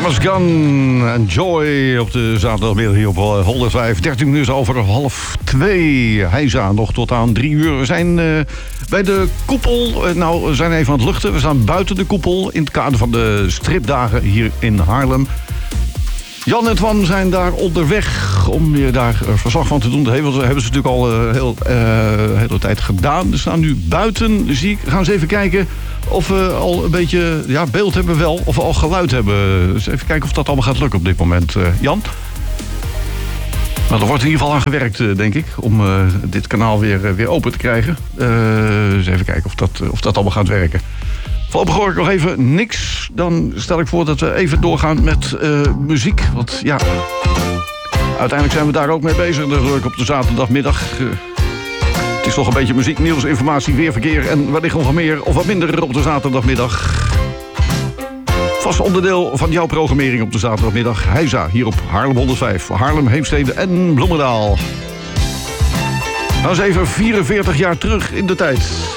Thomas Gunn en Joy op de zaterdagmiddag hier op 105. 13 minuten over 1:30. Heisa nog tot aan 3 uur. We zijn bij de koepel. We zijn even aan het luchten. We staan buiten de koepel in het kader van de stripdagen hier in Haarlem. Jan en Twan zijn daar onderweg om je daar verslag van te doen. Dat hebben ze natuurlijk al de hele tijd gedaan. Ze staan nu buiten, zie ik. Gaan eens even kijken of we al een beetje beeld hebben wel. Of we al geluid hebben. Dus even kijken of dat allemaal gaat lukken op dit moment. Jan? Nou, er wordt in ieder geval aan gewerkt, denk ik. Om dit kanaal weer open te krijgen. Dus even kijken of dat allemaal gaat werken. Voorlopig hoor ik nog even niks. Dan stel ik voor dat we even doorgaan met muziek. Want ja, uiteindelijk zijn we daar ook mee bezig. Natuurlijk op de zaterdagmiddag. Het is toch een beetje muziek, nieuws, informatie, weerverkeer. En wellicht nog meer of wat minder op de zaterdagmiddag. Vast onderdeel van jouw programmering op de zaterdagmiddag. Heisa, hier op Haarlem 105. Haarlem, Heemstede en Bloemendaal. Nou eens even 44 jaar terug in de tijd.